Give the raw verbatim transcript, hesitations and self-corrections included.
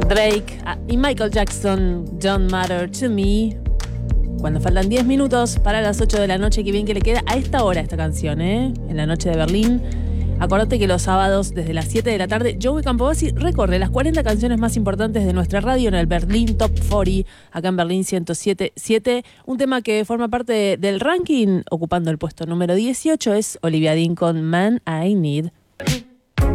Drake y Michael Jackson, Don't Matter to Me. Cuando faltan diez minutos para las ocho de la noche, qué bien que le queda a esta hora esta canción, ¿eh? En la noche de Berlín. Acordate que los sábados desde las siete de la tarde Joey Campobasi recorre las cuarenta canciones más importantes de nuestra radio en el Berlín Top cuarenta, acá en Berlín ciento siete punto siete. Un tema que forma parte del ranking, ocupando el puesto número dieciocho, es Olivia Dean con Man I Need.